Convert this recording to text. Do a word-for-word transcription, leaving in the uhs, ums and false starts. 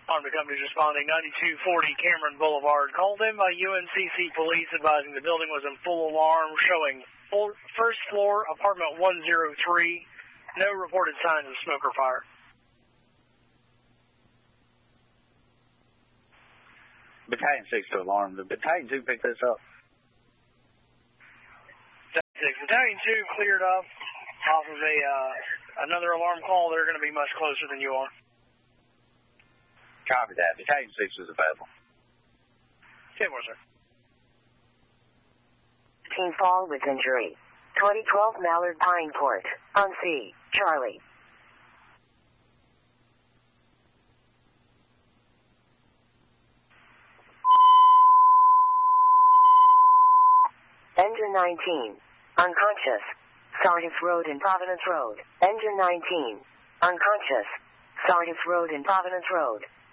Armed companies responding ninety-two forty Cameron Boulevard. Called in by U N C C police advising the building was in full alarm, showing full, first floor apartment one oh three. No reported signs of smoke or fire. Battalion six to alarm. The Battalion two picked this up. Battalion six. Battalion two cleared up off of a uh, another alarm call. They're going to be much closer than you are. Copy that. Battalion six is available. ten more, sir. Team fall with injury. twenty twelve Mallard Pineport. On C. Charlie. Engine nineteen. Unconscious. Sardis Road and Providence Road. Engine nineteen. Unconscious. Sardis Road and Providence Road.